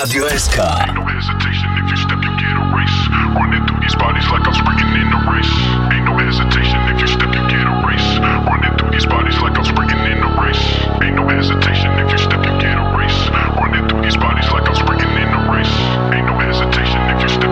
Radio SK. No hesitation, if you step, you get erased.